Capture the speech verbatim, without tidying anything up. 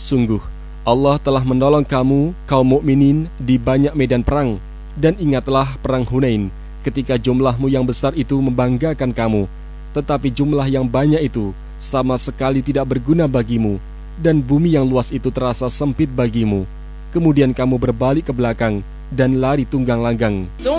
Sungguh, Allah telah menolong kamu, kaum mukminin, di banyak medan perang. Dan ingatlah perang Hunain, ketika jumlahmu yang besar itu membanggakan kamu, tetapi jumlah yang banyak itu sama sekali tidak berguna bagimu, dan bumi yang luas itu terasa sempit bagimu. Kemudian kamu berbalik ke belakang dan lari tunggang langgang.